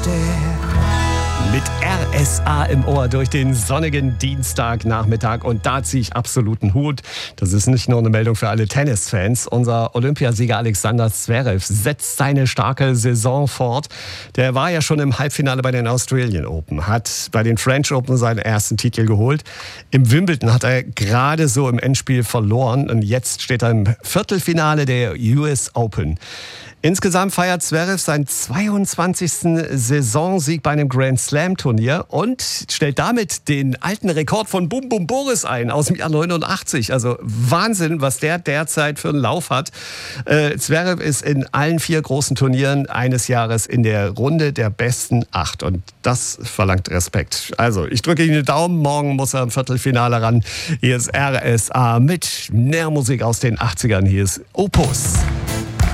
Mit RSA im Ohr durch den sonnigen Dienstagnachmittag. Und da ziehe ich absoluten Hut. Das ist nicht nur eine Meldung für alle Tennisfans. Unser Olympiasieger Alexander Zverev setzt seine starke Saison fort. Der war ja schon im Halbfinale bei den Australian Open, hat bei den French Open seinen ersten Titel geholt. Im Wimbledon hat er gerade so im Endspiel verloren. Und jetzt steht er im Viertelfinale der US Open. Insgesamt feiert Zverev seinen 22. Saisonsieg bei einem Grand Slam Turnier und stellt damit den alten Rekord von Bum Bum Boris ein aus dem Jahr 89. Also Wahnsinn, was der derzeit für einen Lauf hat. Zverev ist in allen 4 großen Turnieren eines Jahres in der Runde der besten 8 und das verlangt Respekt. Also ich drücke Ihnen den Daumen, morgen muss er im Viertelfinale ran. Hier ist RSA mit Nährmusik aus den 80ern. Hier ist Opus.